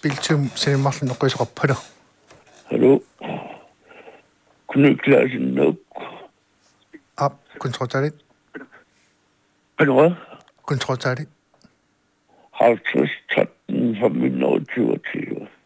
Biltum Cinemartin Oqisqarpala. Hallo. Kunne klassen nok? Op, kontroltalit. Hvad? Kontroltalit. 50 13 fra min år 20.